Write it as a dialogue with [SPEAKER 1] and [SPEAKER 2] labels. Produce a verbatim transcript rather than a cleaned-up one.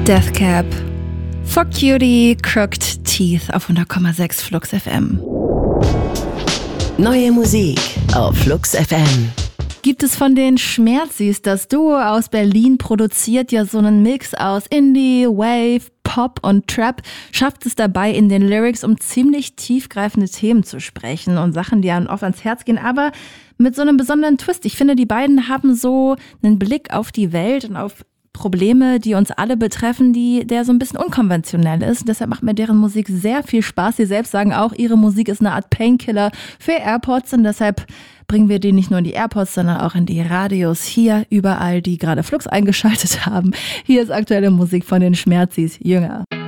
[SPEAKER 1] Deathcap. For Cutie, Crooked Teeth auf hundert Komma sechs Flux F M.
[SPEAKER 2] Neue Musik auf Flux F M.
[SPEAKER 1] Gibt es von den Schmerzis, das Duo aus Berlin produziert ja so einen Mix aus Indie, Wave, Pop und Trap, schafft es dabei in den Lyrics, um ziemlich tiefgreifende Themen zu sprechen und Sachen, die einem oft ans Herz gehen, aber mit so einem besonderen Twist. Ich finde, die beiden haben so einen Blick auf die Welt und auf Probleme, die uns alle betreffen, die der so ein bisschen unkonventionell ist. Deshalb macht mir deren Musik sehr viel Spaß. Sie selbst sagen auch, ihre Musik ist eine Art Painkiller für AirPods und deshalb bringen wir die nicht nur in die AirPods, sondern auch in die Radios hier überall, die gerade Flux eingeschaltet haben. Hier ist aktuelle Musik von den Schmerzis, Jünger.